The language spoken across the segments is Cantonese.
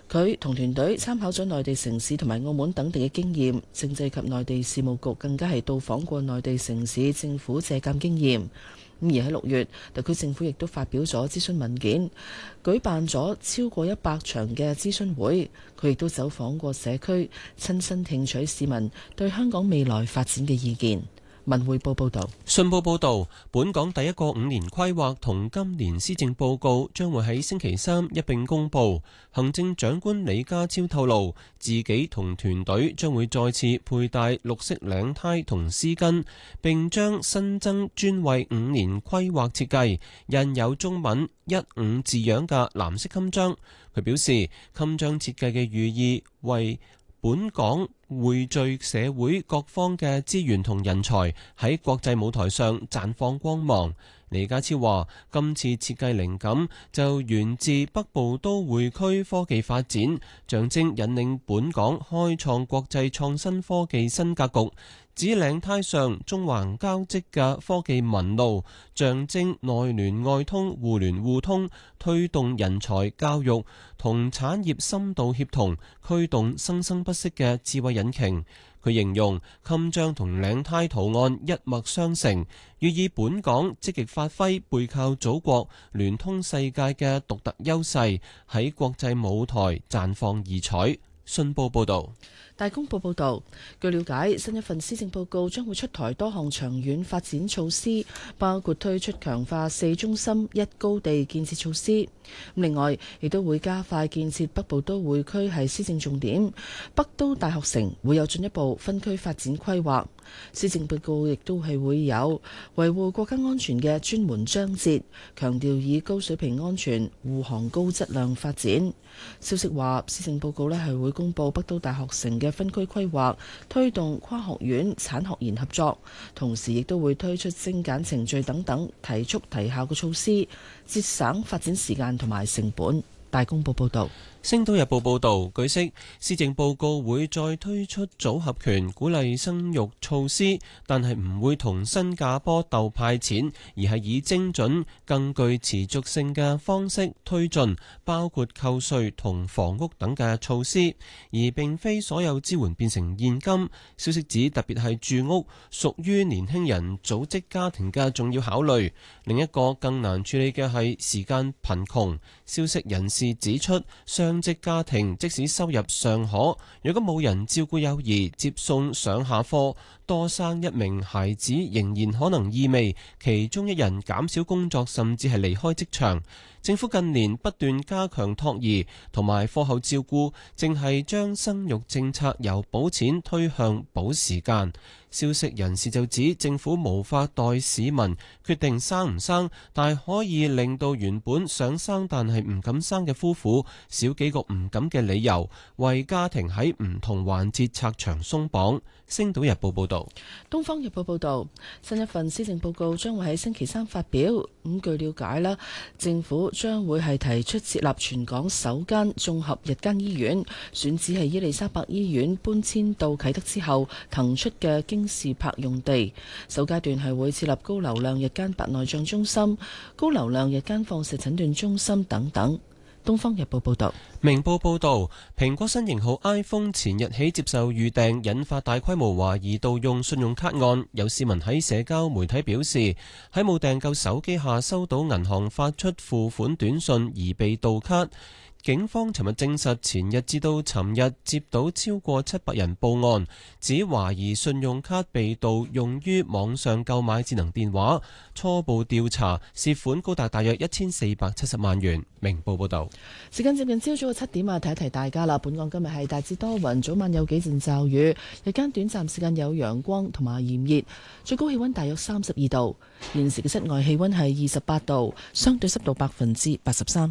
佢同團隊參考咗內地城市同埋澳門等地嘅經驗，政制及內地事務局更加係到訪過內地城市政府借鑑經驗。咁而喺6月，特區政府亦都發表咗諮詢文件，舉辦咗超過100場嘅諮詢會。佢亦都走訪過社區，親身聽取市民對香港未來發展嘅意見。文匯報報道。 信報報導，本港第一個5年規劃同今年施政報告將會喺星期三一並公佈。行政長官李家超透露，自己同團隊將會再次佩戴綠色領呔同絲巾，並將新增專為5年規劃設計、印有中文15字樣嘅藍色襟章。佢表示，襟章設計嘅寓意為本港匯聚社會各方嘅資源同人才，喺國際舞台上綻放光芒。李家超話：今次設計靈感就源自北部都會區科技發展，象徵引領本港開創國際創新科技新格局。指領呔上中環交織嘅科技紋路，象徵內聯外通、互聯互通，推動人才教育同產業深度協同，驅動生生不息嘅智慧引擎。佢形容襟章同領呔圖案一脈相承，寓意本港積極發揮背靠祖國、聯通世界嘅獨特優勢，喺國際舞台綻放異彩。信報報導。 大公報報導，據了解，新一份施政報告將會出台多項長遠發展措施，包括推出強化4中心1高地建設措施。另外，亦都會加快建設北部都會區係施政重點，北都大學城會有進一步分區發展規劃。施政報告亦都係會有維護國家安全嘅專門章節，強調以高水平安全護航高質量發展。消息話，施政報告係會公布北都大學城嘅分區規劃，推動跨學院產學研合作，同時亦都會推出精簡程序等等提速提效嘅措施，節省發展時間同埋成本。大公報報導。 《星島日報》報導，據悉，施政報告會再推出組合拳鼓勵生育措施，但係唔會同新加坡鬥派錢，而係以精準、更具持續性嘅方式推進，包括扣稅同房屋等嘅措施，而並非所有支援變成現金。消息指，特別係住屋屬於年輕人組織家庭嘅重要考慮。另一個更難處理嘅係時間貧窮。消息人士指出，雙職家庭即使收入尚可，如果冇人照顧幼兒、接送上下課，多生一名孩子仍然可能意味其中一人減少工作，甚至係離開職場。政府近年不斷加強托兒同埋課後照顧，正係將生育政策由補錢推向補時間。消息人士就指，政府無法代市民決定生唔生，但係可以令到原本想生但係唔敢生嘅夫婦少幾個唔敢嘅理由，為家庭喺唔同環節拆牆鬆綁。星島日報報道。 東方日報報道，新一份施政報告將會喺星期三發表。據了解啦，政府將會係提出設立全港首間綜合日間醫院，選址係伊利沙伯醫院搬遷到啟德之後騰出嘅京士柏用地。首階段係會設立高流量日間白內障中心、高流量日間放射診斷中心等等。東方日報報道。 明報報道，蘋果新型號 iPhone 前日起接受預訂，引發大規模懷疑盜用信用卡案。有市民喺社交媒體表示，喺冇訂購手機下收到銀行發出付款短信而被盜卡。警方尋日證實，前日至到尋日接到超過700人報案，指懷疑信用卡被盜用於網上購買智能電話。初步調查涉款高達大約1470萬元。明報報道。 時間接近朝早嘅7點啊，提一提大家啦。本港今日係大致多雲，早晚有幾陣驟雨，日間短暫時間有陽光同埋炎熱，最高氣溫大約32度。現時嘅室外氣溫係28度，相對濕度83%。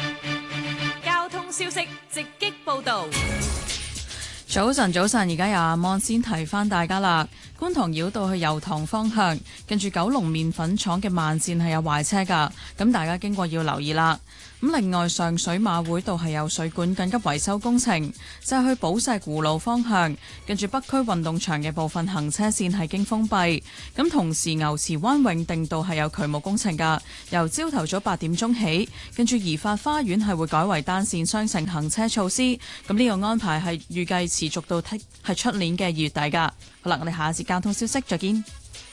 消息直擊報道。 早晨，而家由阿芒先提翻大家啦。 觀塘繞道去油塘方向，跟住九龍麵粉廠嘅慢線係有壞車㗎，咁大家經過要留意啦。咁另外上水馬會道係有水管緊急維修工程，就係去寶石湖路方向，跟住北區運動場嘅部分行車線係經封閉。咁同時牛池灣永定道係有渠務工程㗎，由朝頭早8點鐘起，跟住怡發花園係會改為單線雙程行車措施。咁呢個安排係預計持續到係出年嘅2月底㗎。好啦，我哋下一節交通消息再見。